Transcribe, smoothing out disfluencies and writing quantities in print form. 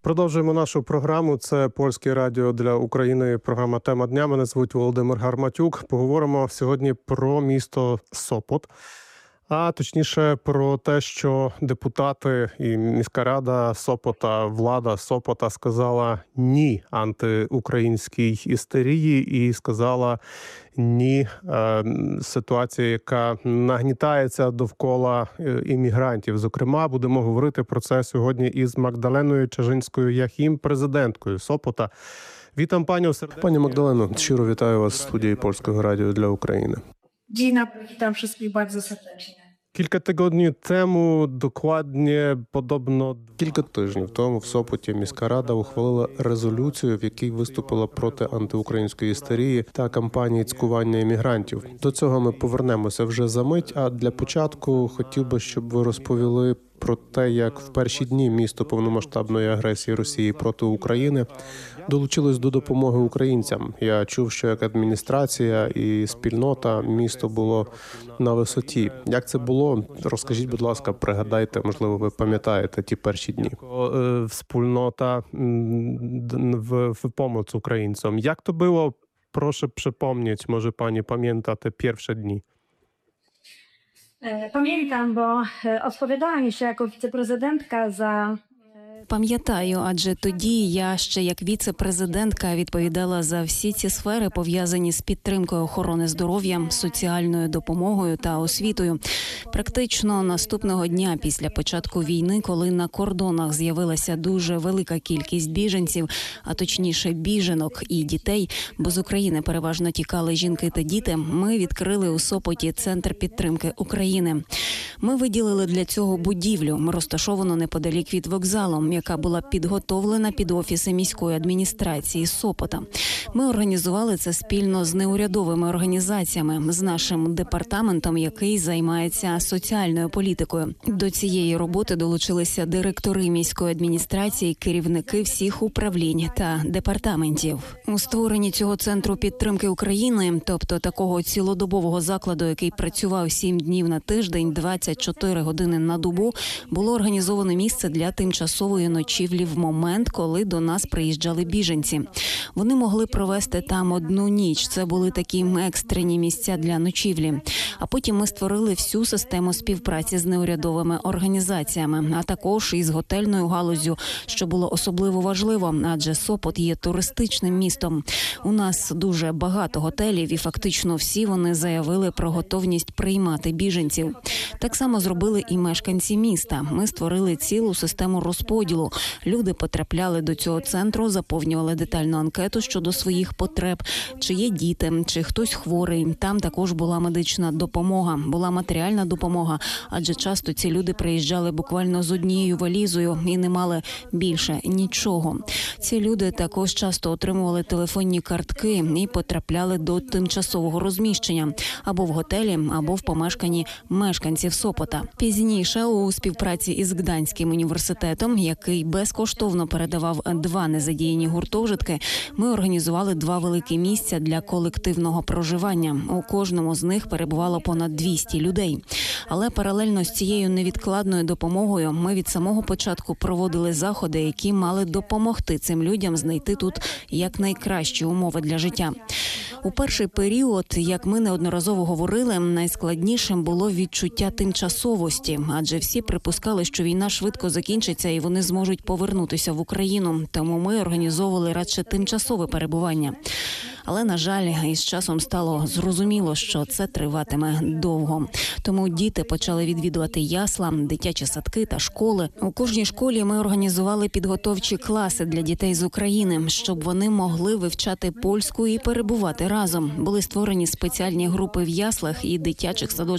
Продовжуємо нашу програму. Це Польське радіо для України. Програма «Тема дня». Мене звуть Володимир Гарматюк. Поговоримо сьогодні про місто Сопот. А точніше про те, що депутати і міська рада Сопота, влада Сопота сказала ні антиукраїнській істерії і сказала ні ситуації, яка нагнітається довкола іммігрантів. Зокрема, будемо говорити про це сьогодні із Магдаленою Чажинською-Яхім, президенткою Сопота. Вітам пані сердечно. Пані Магдалено, щиро вітаю вас в студії Польського радіо для України. Dzień dobry, witam wszystkich bardzo serdecznie. Кілька тижнів тому, докладnie, подобно кілька тижнів тому в Сопоті міська рада ухвалила резолюцію, в якій виступила проти антиукраїнської істерії та кампанії цькування іммігрантів. До цього ми повернемося вже за мить, а для початку хотів би, щоб ви розповіли про те, як в перші дні місто повномасштабної агресії Росії проти України долучилось до допомоги українцям. Я чув, що як адміністрація і спільнота місто було на висоті. Як це було? Розкажіть, будь ласка, пригадайте, можливо, ви пам'ятаєте ті перші дні. Спільнота в pomoc українцям. Як то було? Proszę przypomnieć, może pani pamięta te pierwsze dni. Pamiętam, bo odpowiadałam jeszcze jako wiceprezydentka za... Пам'ятаю, адже тоді я ще як віце-президентка відповідала за всі ці сфери, пов'язані з підтримкою охорони здоров'я, соціальною допомогою та освітою. Практично наступного дня після початку війни, коли на кордонах з'явилася дуже велика кількість біженців, а точніше біженок і дітей, бо з України переважно тікали жінки та діти, ми відкрили у Сопоті Центр підтримки України. Ми виділили для цього будівлю, розташовану неподалік від вокзалу, яка була підготовлена під офіси міської адміністрації Сопота. Ми організували це спільно з неурядовими організаціями, з нашим департаментом, який займається соціальною політикою. До цієї роботи долучилися директори міської адміністрації, керівники всіх управлінь та департаментів. У створенні цього центру підтримки України, тобто такого цілодобового закладу, який працював 7 днів на тиждень, 24 години на добу, було організовано місце для тимчасової ночівлі в момент, коли до нас приїжджали біженці. Вони могли провести там одну ніч. Це були такі екстрені місця для ночівлі. А потім ми створили всю систему співпраці з неурядовими організаціями, а також із готельною галуззю, що було особливо важливо, адже Сопот є туристичним містом. У нас дуже багато готелів і фактично всі вони заявили про готовність приймати біженців. Так само зробили і мешканці міста. Ми створили цілу систему розподілу. Люди потрапляли до цього центру, заповнювали детальну анкету щодо своїх потреб, чи є діти, чи хтось хворий. Там також була медична допомога, була матеріальна допомога, адже часто ці люди приїжджали буквально з однією валізою і не мали більше нічого. Ці люди також часто отримували телефонні картки і потрапляли до тимчасового розміщення або в готелі, або в помешканні мешканців Сопота. Пізніше у співпраці із Гданським університетом, який безкоштовно передавав 2 незадіяні гуртожитки, ми організували 2 великі місця для колективного проживання. У кожному з них перебувало понад 200 людей. Але паралельно з цією невідкладною допомогою ми від самого початку проводили заходи, які мали допомогти цим людям знайти тут якнайкращі умови для життя. У перший період, як ми неодноразово говорили, найскладнішим було відчуття тимчасовості, адже всі припускали, що війна швидко закінчиться і вони зможуть повернутися в Україну, тому ми організовували радше тимчасове перебування. Але, на жаль, із часом стало зрозуміло, що це триватиме довго. Тому діти почали відвідувати ясла, дитячі садки та школи. У кожній школі ми організували підготовчі класи для дітей з України, щоб вони могли вивчати польську і перебувати разом. Були створені спеціальні групи в яслах і дитячих садочках